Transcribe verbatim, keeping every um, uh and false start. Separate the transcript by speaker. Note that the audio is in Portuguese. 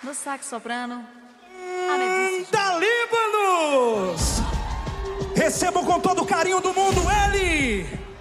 Speaker 1: No sax soprano,
Speaker 2: Dalíbanos! Recebam com todo o carinho do mundo ele!